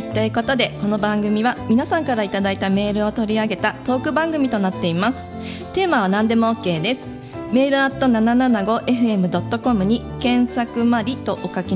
ということで、この番組は皆さんからいただいたメールを取り上げたトーク番組となっています。テーマは何でも OK です。メール@775fm.com に検索マリとお書き